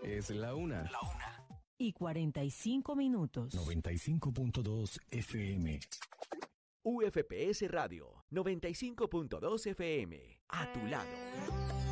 Es la una. Y 45 minutos. 95.2 FM. UFPS Radio, 95.2 FM. A tu lado.